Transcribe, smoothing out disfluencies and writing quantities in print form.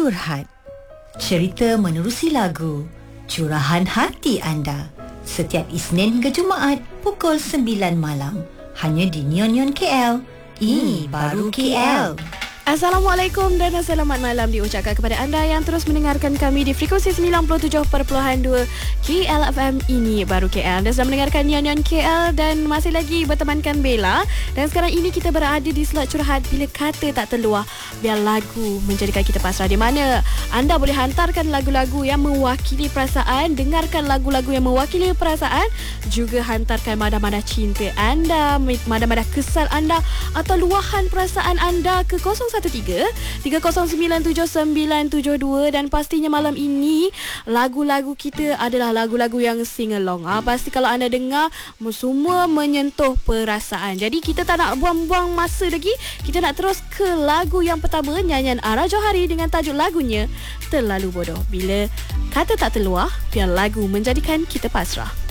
Curhat. Cerita menerusi lagu, curahan hati anda. Setiap Isnin hingga Jumaat pukul 9 malam. Hanya di Neon KL. Ini baru KL. Assalamualaikum dan selamat malam diucapkan kepada anda yang terus mendengarkan kami di frekuensi 97.2 KLFM. Ini baru KL. Anda sedang mendengarkan Nyan KL dan masih lagi bertemankan Bella. Dan sekarang ini kita berada di slot curhat bila kata tak terluah, biar lagu menjadikan kita pasrah, di mana anda boleh hantarkan lagu-lagu yang mewakili perasaan, dengarkan lagu-lagu yang mewakili perasaan, juga hantarkan mada-mada cinta anda, mada-mada kesal anda atau luahan perasaan anda ke 0113097972. Dan pastinya malam ini lagu-lagu kita adalah lagu-lagu yang sing along. Pasti kalau anda dengar semua menyentuh perasaan. Jadi kita tak nak buang-buang masa lagi. Kita nak terus ke lagu yang pertama, nyanyian Ara Johari dengan tajuk lagunya Terlalu Bodoh. Bila kata tak terluah, biar lagu menjadikan kita pasrah.